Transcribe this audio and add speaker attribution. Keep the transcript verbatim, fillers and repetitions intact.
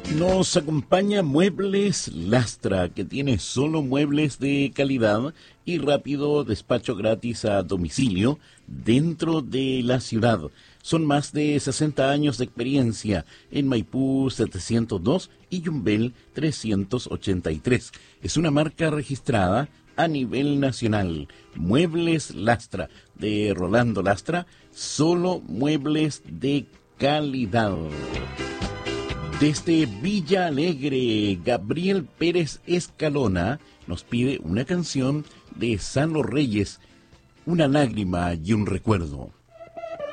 Speaker 1: Nos acompaña Muebles Lastra, que tiene solo muebles de calidad y rápido despacho gratis a domicilio dentro de la ciudad. Son más de sesenta años de experiencia en Maipú setecientos dos y Yumbel trescientos ochenta y tres. Es una marca registrada a nivel nacional. Muebles Lastra, de Rolando Lastra, solo muebles de calidad. Desde Villa Alegre, Gabriel Pérez Escalona nos pide una canción de Salo Reyes, Una lágrima y un recuerdo.